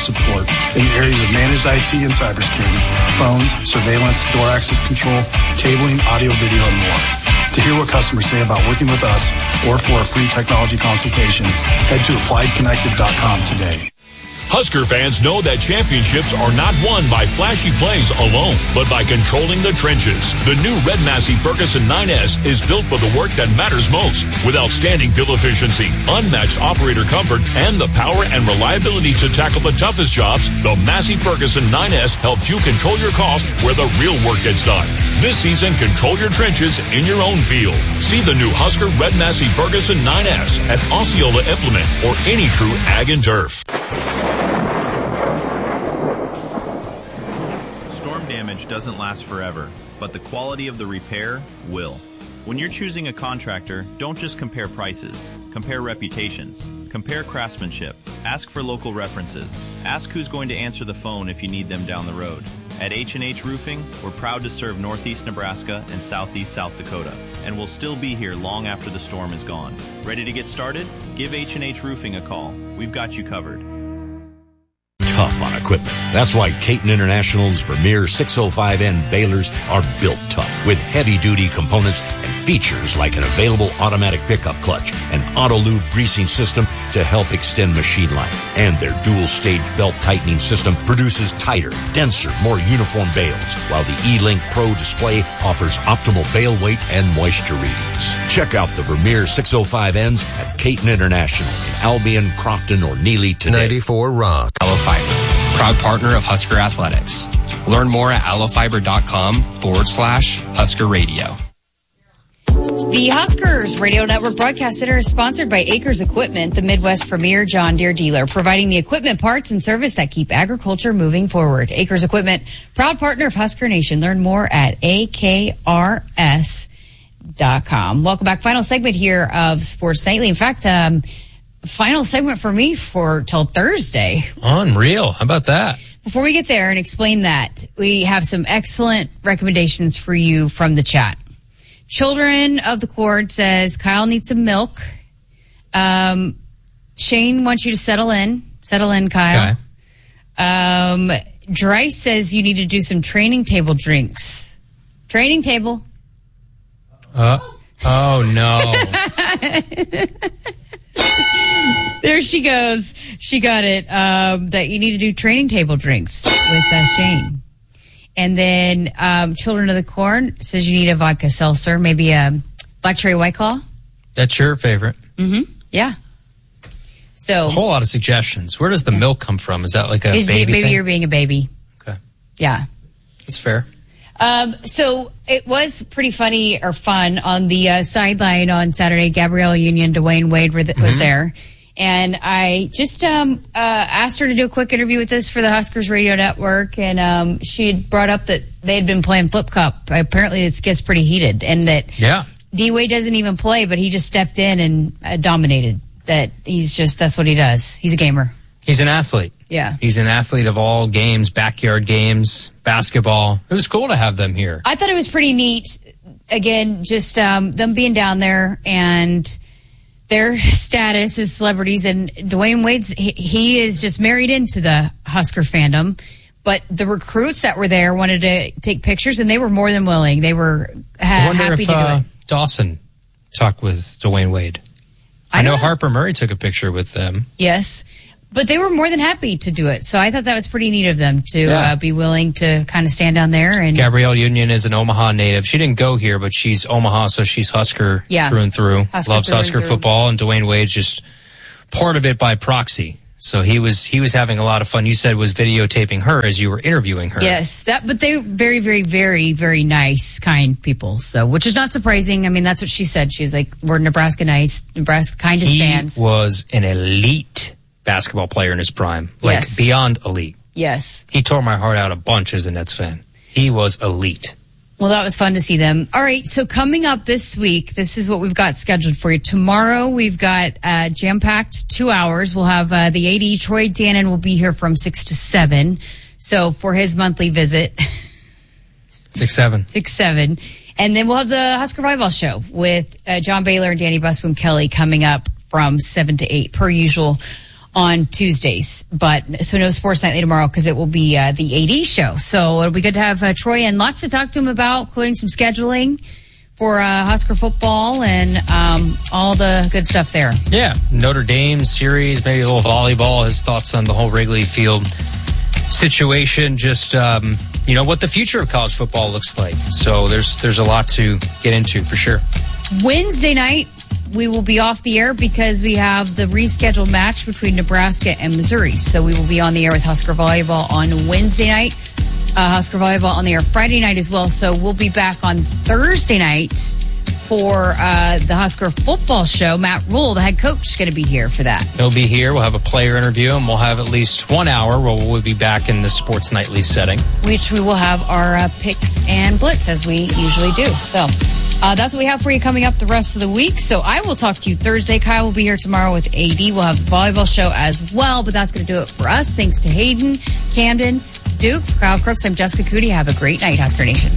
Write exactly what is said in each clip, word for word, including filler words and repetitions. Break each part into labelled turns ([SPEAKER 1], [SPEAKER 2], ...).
[SPEAKER 1] support in the areas of managed I T and cybersecurity, phones, surveillance, door access control, cabling, audio, video, and more. To hear what customers say about working with us or for a free technology consultation, head to applied connected dot com today.
[SPEAKER 2] Husker fans know that championships are not won by flashy plays alone, but by controlling the trenches. The new Red Massey Ferguson nine S is built for the work that matters most, with outstanding fuel efficiency, unmatched operator comfort, and the power and reliability to tackle the toughest jobs. The Massey Ferguson nine S helps you control your cost where the real work gets done. This season, control your trenches in your own field. See the new Husker Red Massey Ferguson nine S at Osceola Implement or any true Ag and Turf.
[SPEAKER 3] Damage doesn't last forever, but the quality of the repair will. When you're choosing a contractor, don't just compare prices. Compare reputations. Compare craftsmanship. Ask for local references. Ask who's going to answer the phone if you need them down the road. At H and H Roofing, we're proud to serve Northeast Nebraska and Southeast South Dakota, and we'll still be here long after the storm is gone. Ready to get started? Give H and H Roofing a call. We've got you covered.
[SPEAKER 4] Tough on equipment. That's why Caton International's Vermeer six oh five N balers are built tough with heavy-duty components and features like an available automatic pickup clutch, an auto-lube greasing system to help extend machine life, and their dual-stage belt tightening system produces tighter, denser, more uniform bales, while the E-Link Pro display offers optimal bale weight and moisture readings. Check out the Vermeer six oh five Ns at Caton International in Albion, Crofton, or Neely today.
[SPEAKER 5] ninety-four Rock.
[SPEAKER 6] AlloFiber, proud partner of Husker Athletics. Learn more at allofiber.com forward slash Husker Radio.
[SPEAKER 7] The Huskers Radio Network Broadcast Center is sponsored by Acres Equipment, the Midwest premier John Deere dealer, providing the equipment, parts, and service that keep agriculture moving forward. Acres Equipment, proud partner of Husker Nation. Learn more at A K R S dot com. Welcome back. Final segment here of Sports Nightly. In fact, um, final segment for me for till Thursday.
[SPEAKER 8] Unreal. How about that?
[SPEAKER 7] Before we get there and explain that, we have some excellent recommendations for you from the chat. Children of the Court says Kyle needs some milk. Um, Shane wants you to settle in. Settle in, Kyle. Okay. Um, Dryce says you need to do some training table drinks. Training table.
[SPEAKER 8] Uh, oh, no.
[SPEAKER 7] There she goes. She got it. Um, that you need to do training table drinks with uh, Shane. And then um, Children of the Corn says you need a vodka seltzer, maybe a Black Cherry White Claw.
[SPEAKER 8] That's your favorite.
[SPEAKER 7] Mm-hmm. Yeah. So
[SPEAKER 8] a whole lot of suggestions. Where does the milk come from? Is that like a baby
[SPEAKER 7] Maybe
[SPEAKER 8] thing?
[SPEAKER 7] you're being a baby.
[SPEAKER 8] Okay.
[SPEAKER 7] Yeah.
[SPEAKER 8] That's fair.
[SPEAKER 7] Um, so it was pretty funny or fun on the uh, sideline on Saturday. Gabrielle Union, Dwayne Wade were th- was mm-hmm. there. And I just um, uh, asked her to do a quick interview with us for the Huskers Radio Network. And um, she had brought up that they had been playing Flip Cup. Apparently it gets pretty heated. And that
[SPEAKER 8] yeah.
[SPEAKER 7] D-Wade doesn't even play, but he just stepped in and uh, dominated. That he's just, that's what he does. He's a gamer.
[SPEAKER 8] He's an athlete.
[SPEAKER 7] Yeah.
[SPEAKER 8] He's an athlete of all games, backyard games, basketball. It was cool to have them here.
[SPEAKER 7] I thought it was pretty neat. Again, just um, them being down there and their status as celebrities. And Dwayne Wade's, he, he is just married into the Husker fandom. But the recruits that were there wanted to take pictures, and they were more than willing. They were ha-
[SPEAKER 8] I wonder
[SPEAKER 7] happy
[SPEAKER 8] if,
[SPEAKER 7] to do
[SPEAKER 8] uh,
[SPEAKER 7] it.
[SPEAKER 8] Dawson talked with Dwayne Wade. I, I know, know Harper Murray took a picture with them.
[SPEAKER 7] Yes. But they were more than happy to do it. So I thought that was pretty neat of them to
[SPEAKER 8] yeah.
[SPEAKER 7] uh, be willing to kind of stand down there. And
[SPEAKER 8] Gabrielle Union is an Omaha native. She didn't go here, but she's Omaha, so she's Husker
[SPEAKER 7] yeah.
[SPEAKER 8] through and through.
[SPEAKER 7] Husker
[SPEAKER 8] Loves
[SPEAKER 7] through
[SPEAKER 8] Husker
[SPEAKER 7] and through.
[SPEAKER 8] football, and Dwayne Wade's just part of it by proxy. So he was he was having a lot of fun. You said was videotaping her as you were interviewing her.
[SPEAKER 7] Yes, that. But they were very, very, very, very nice, kind people. So, which is not surprising. I mean, that's what she said. She's like, "We're Nebraska nice, Nebraska kindest
[SPEAKER 8] he
[SPEAKER 7] fans."
[SPEAKER 8] He was an elite basketball player in his prime, like
[SPEAKER 7] yes.
[SPEAKER 8] beyond elite.
[SPEAKER 7] Yes,
[SPEAKER 8] he tore my heart out a bunch as a Nets fan. He was elite.
[SPEAKER 7] Well, that was fun to see them. All right, so coming up this week, this is what we've got scheduled for you. Tomorrow, we've got uh, jam-packed two hours. We'll have uh, the A D, Troy Dannon, will be here from six to seven. So for his monthly visit.
[SPEAKER 8] six, seven.
[SPEAKER 7] six, seven. And then we'll have the Husker Volleyball Show with uh, John Baylor and Danny Busboom Kelly coming up from seven to eight, per usual, on Tuesdays. But so no Sports Nightly tomorrow because it will be uh, the A D show. So it'll be good to have uh, Troy and lots to talk to him about, including some scheduling for uh, Husker football and um, all the good stuff there.
[SPEAKER 8] Yeah, Notre Dame series, maybe a little volleyball, his thoughts on the whole Wrigley Field situation, just, um, you know, what the future of college football looks like. So there's there's a lot to get into for sure.
[SPEAKER 7] Wednesday night, we will be off the air because we have the rescheduled match between Nebraska and Missouri. So we will be on the air with Husker Volleyball on Wednesday night. Uh, Husker Volleyball on the air Friday night as well. So we'll be back on Thursday night for uh, the Husker football show. Matt Rule, the head coach, is going to be here for that.
[SPEAKER 8] He'll be here. We'll have a player interview, and we'll have at least one hour where we'll be back in the Sports Nightly setting.
[SPEAKER 7] Which we will have our uh, picks and blitz as we usually do. So uh, that's what we have for you coming up the rest of the week. So I will talk to you Thursday. Kyle will be here tomorrow with A D. We'll have the volleyball show as well, but that's going to do it for us. Thanks to Hayden, Camden, Duke. For Kyle Crooks, I'm Jessica Cootie. Have a great night, Husker Nation.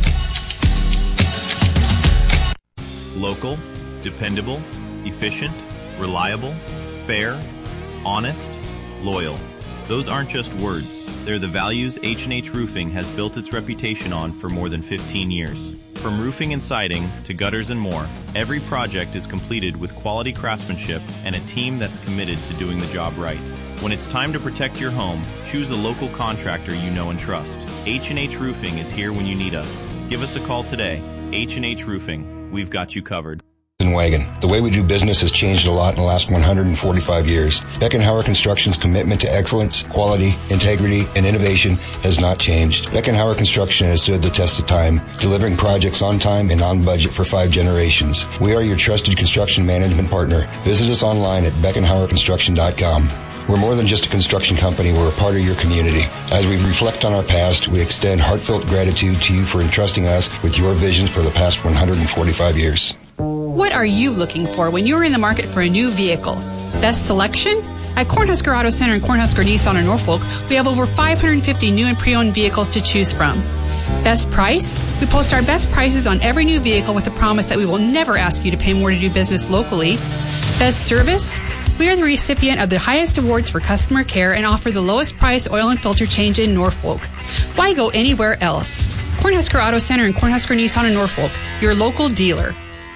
[SPEAKER 3] Local, dependable, efficient, reliable, fair, honest, loyal. Those aren't just words. They're the values H and H Roofing has built its reputation on for more than fifteen years. From roofing and siding to gutters and more, every project is completed with quality craftsmanship and a team that's committed to doing the job right. When it's time to protect your home, choose a local contractor you know and trust. H and H Roofing is here when you need us. Give us a call today. H and H Roofing. We've got you covered.
[SPEAKER 5] Wagon. The way we do business has changed a lot in the last one hundred forty-five years. Beckenhauer Construction's commitment to excellence, quality, integrity, and innovation has not changed. Beckenhauer Construction has stood the test of time, delivering projects on time and on budget for five generations. We are your trusted construction management partner. Visit us online at beckenhauer construction dot com. We're more than just a construction company. We're a part of your community. As we reflect on our past, we extend heartfelt gratitude to you for entrusting us with your visions for the past one hundred forty-five years.
[SPEAKER 9] What are you looking for when you're in the market for a new vehicle? Best selection? At Cornhusker Auto Center and Cornhusker Nissan in Norfolk, we have over five hundred fifty new and pre-owned vehicles to choose from. Best price? We post our best prices on every new vehicle with a promise that we will never ask you to pay more to do business locally. Best service? We are the recipient of the highest awards for customer care and offer the lowest price oil and filter change in Norfolk. Why go anywhere else? Cornhusker Auto Center and Cornhusker Nissan in Norfolk, your local dealer.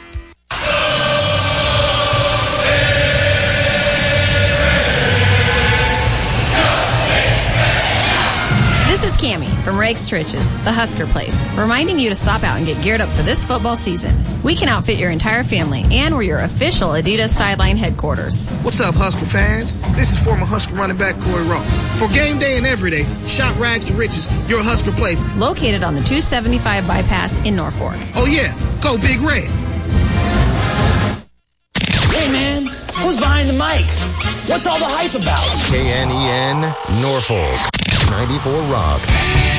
[SPEAKER 10] This is Cammie from Rags to Riches, the Husker Place, reminding you to stop out and get geared up for this football season. We can outfit your entire family, and we're your official Adidas sideline headquarters.
[SPEAKER 11] What's up, Husker fans? This is former Husker running back Corey Ross. For game day and every day, shop Rags to Riches, your Husker Place.
[SPEAKER 10] Located on the two seventy-five bypass in Norfolk.
[SPEAKER 11] Oh yeah, go Big Red.
[SPEAKER 12] Hey man, who's behind the mic? What's all the hype about?
[SPEAKER 13] K N E N Norfolk, ninety-four Rock.